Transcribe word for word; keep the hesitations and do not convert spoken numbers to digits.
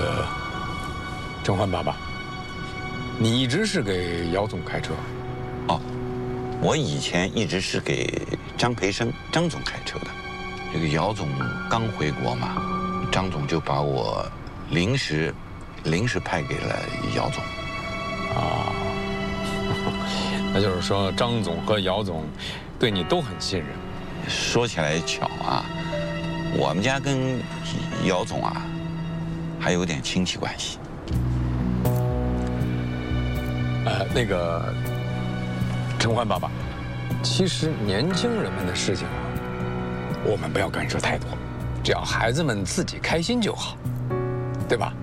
个陈欢爸爸，你一直是给姚总开车？ 哦，我以前一直是给张培生张总开车的。这个姚总刚回国嘛，张总就把我临时临时派给了姚总。 啊，那就是说张总和姚总对你都很信任。 说起来巧啊，我们家跟姚总啊还有点亲戚关系。 呃，那个陈欢爸爸，其实年轻人们的事情啊，我们不要干涉太多，只要孩子们自己开心就好，对吧？